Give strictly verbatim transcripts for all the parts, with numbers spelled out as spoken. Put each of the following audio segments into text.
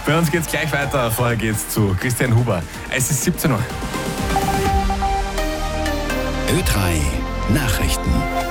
Bei uns geht's gleich weiter. Vorher geht's zu Christian Huber. Es ist siebzehn Uhr. Ö drei Nachrichten.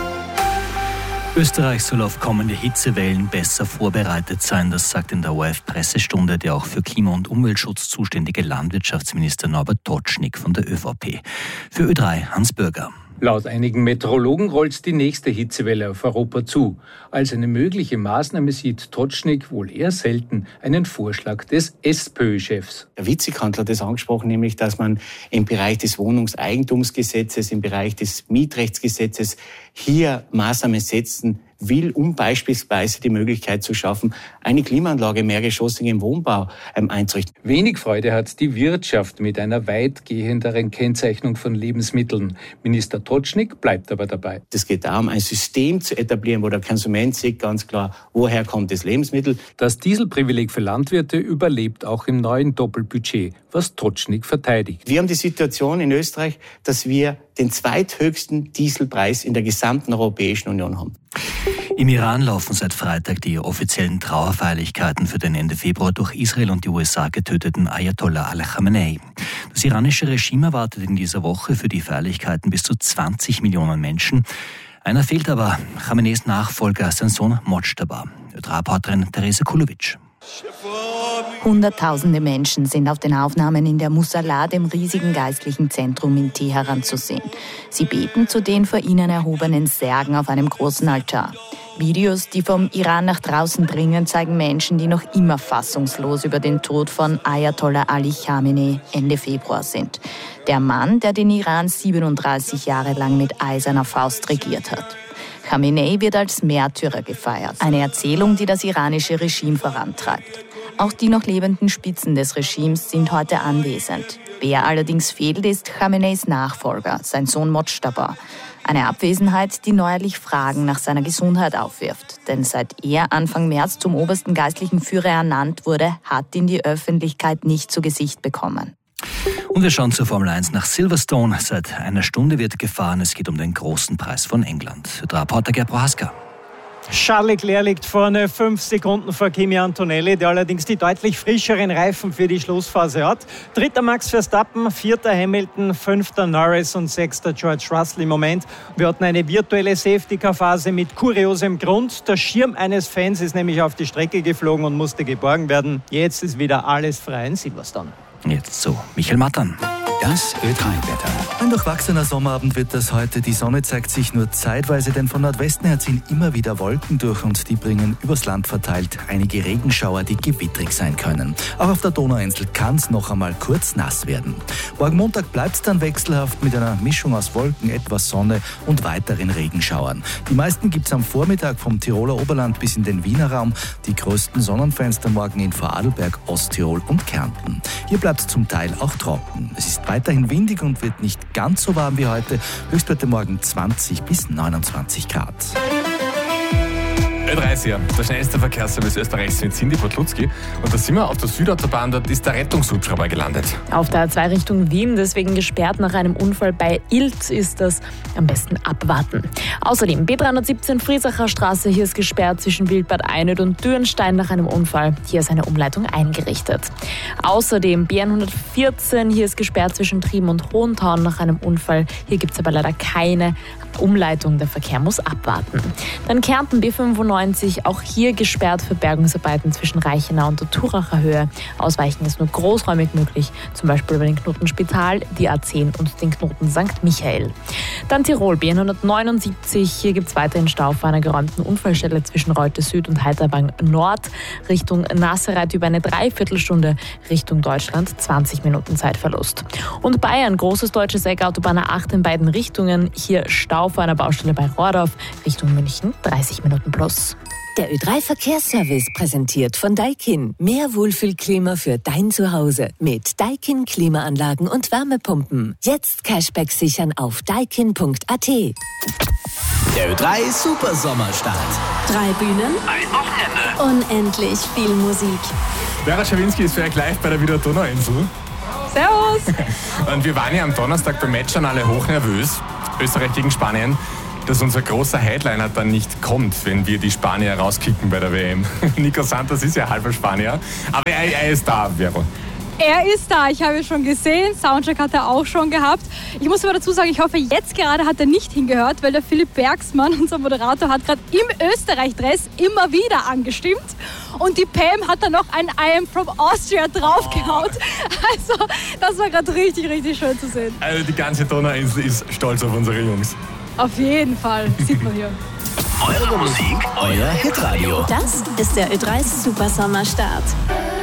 Österreich soll auf kommende Hitzewellen besser vorbereitet sein. Das sagt in der O R F-Pressestunde der auch für Klima- und Umweltschutz zuständige Landwirtschaftsminister Norbert Totschnig von der ÖVP. Für Ö drei Hans Bürger. Laut einigen Meteorologen rollt die nächste Hitzewelle auf Europa zu. Als eine mögliche Maßnahme sieht Totschnig wohl eher selten einen Vorschlag des SPÖ-Chefs. Der Witzighandler hat das angesprochen, nämlich, dass man im Bereich des Wohnungseigentumsgesetzes, im Bereich des Mietrechtsgesetzes hier Maßnahmen setzen will, um beispielsweise die Möglichkeit zu schaffen, eine Klimaanlage im mehrgeschossigen Wohnbau ähm, einzurichten. Wenig Freude hat die Wirtschaft mit einer weitgehenderen Kennzeichnung von Lebensmitteln. Minister Totschnig bleibt aber dabei. Es geht darum, ein System zu etablieren, wo der Konsument sieht ganz klar, woher kommt das Lebensmittel. Das Dieselprivileg für Landwirte überlebt auch im neuen Doppelbudget, was Totschnig verteidigt. Wir haben die Situation in Österreich, dass wir den zweithöchsten Dieselpreis in der gesamten Europäischen Union haben. Im Iran laufen seit Freitag die offiziellen Trauerfeierlichkeiten für den Ende Februar durch Israel und die U S A getöteten Ayatollah Ali Khamenei. Das iranische Regime erwartet in dieser Woche für die Feierlichkeiten bis zu zwanzig Millionen Menschen. Einer fehlt aber, Khameneis Nachfolger, sein Sohn Mojtaba. Ö drei Reporterin Therese Kulovic. Hunderttausende Menschen sind auf den Aufnahmen in der Musalla, dem riesigen geistlichen Zentrum in Teheran, zu sehen. Sie beten zu den vor ihnen erhobenen Särgen auf einem großen Altar. Videos, die vom Iran nach draußen dringen, zeigen Menschen, die noch immer fassungslos über den Tod von Ayatollah Ali Khamenei Ende Februar sind. Der Mann, der den Iran siebenunddreißig Jahre lang mit eiserner Faust regiert hat. Khamenei wird als Märtyrer gefeiert. Eine Erzählung, die das iranische Regime vorantreibt. Auch die noch lebenden Spitzen des Regimes sind heute anwesend. Wer allerdings fehlt, ist Khameneis Nachfolger, sein Sohn Mojtaba. Eine Abwesenheit, die neuerlich Fragen nach seiner Gesundheit aufwirft. Denn seit er Anfang März zum obersten geistlichen Führer ernannt wurde, hat ihn die Öffentlichkeit nicht zu Gesicht bekommen. Und wir schauen zur Formel eins nach Silverstone. Seit einer Stunde wird gefahren. Es geht um den großen Preis von England. Der Reporter Gerd Prohaska. Charles Leclerc liegt vorne, fünf Sekunden vor Kimi Antonelli, der allerdings die deutlich frischeren Reifen für die Schlussphase hat. Dritter Max Verstappen, vierter Hamilton, fünfter Norris und sechster George Russell im Moment. Wir hatten eine virtuelle Safety-Car-Phase mit kuriosem Grund. Der Schirm eines Fans ist nämlich auf die Strecke geflogen und musste geborgen werden. Jetzt ist wieder alles frei in Silverstone. Jetzt so, Michael Mattern. Das Ö drei Wetter. Ein durchwachsener Sommerabend wird das heute. Die Sonne zeigt sich nur zeitweise, denn von Nordwesten her ziehen immer wieder Wolken durch und die bringen übers Land verteilt einige Regenschauer, die gewittrig sein können. Auch auf der Donauinsel kann es noch einmal kurz nass werden. Morgen Montag bleibt es dann wechselhaft mit einer Mischung aus Wolken, etwas Sonne und weiteren Regenschauern. Die meisten gibt es am Vormittag vom Tiroler Oberland bis in den Wiener Raum. Die größten Sonnenfenster morgen in Vorarlberg, Osttirol und Kärnten. Hier bleibt es zum Teil auch trocken. Es ist weiterhin windig und wird nicht ganz so warm wie heute. Höchstwerte morgen zwanzig bis neunundzwanzig Grad. Ö drei ist hier, der schnellste Verkehrsservice Österreichs mit Cindy Potlutzki. Und da sind wir auf der Südautobahn, dort ist der Rettungshubschrauber gelandet. Auf der A zwei Richtung Wien, deswegen gesperrt nach einem Unfall bei Ilz, ist das am besten abwarten. Außerdem B dreihundertsiebzehn Friesacher Straße, hier ist gesperrt zwischen Wildbad Einöd und Dürnstein nach einem Unfall. Hier ist eine Umleitung eingerichtet. Außerdem B hundertvierzehn, hier ist gesperrt zwischen Trieben und Hohentaun nach einem Unfall. Hier gibt es aber leider keine Umleitung, der Verkehr muss abwarten. Dann Kärnten B fünfundneunzig, auch hier gesperrt für Bergungsarbeiten zwischen Reichenau und der Turacher Höhe. Ausweichen ist nur großräumig möglich, zum Beispiel über den Knoten Spital, die A zehn und den Knoten Sankt Michael. Dann Tirol B hundertneunundsiebzig, hier gibt es weiterhin Stau vor einer geräumten Unfallstelle zwischen Reute Süd und Heiterwang Nord Richtung Nassereit über eine Dreiviertelstunde, Richtung Deutschland zwanzig Minuten Zeitverlust. Und Bayern, großes deutsches Eck, Autobahn A acht in beiden Richtungen, hier Stau vor einer Baustelle bei Rohrdorf, Richtung München, dreißig Minuten plus. Der Ö drei Verkehrsservice präsentiert von Daikin. Mehr Wohlfühlklima für dein Zuhause mit Daikin Klimaanlagen und Wärmepumpen. Jetzt Cashback sichern auf daikin punkt a t. Der Ö drei Super Sommerstart. Drei Bühnen, ein Wochenende, unendlich viel Musik. Vera Schawinski ist für euch live bei der Wiener Donauinsel. Servus! Und wir waren ja am Donnerstag beim Match schon alle hochnervös. Österreich gegen Spanien. dass unser großer Headliner dann nicht kommt, wenn wir die Spanier rauskicken bei der W M. Nico Santos ist ja halber Spanier, aber er, er ist da, Vero. Er ist da, ich habe ihn schon gesehen, Soundcheck hat er auch schon gehabt. Ich muss aber dazu sagen, ich hoffe, jetzt gerade hat er nicht hingehört, weil der Philipp Bergsmann, unser Moderator, hat gerade im Österreich-Dress immer wieder angestimmt. Und die Pam hat dann noch ein I am from Austria draufgehaut. Also, das war gerade richtig, richtig schön zu sehen. Also die ganze Donauinsel ist stolz auf unsere Jungs. Auf jeden Fall, sieht man hier. Eure Musik, euer Hitradio. Das ist der Ö drei Super Sommerstart.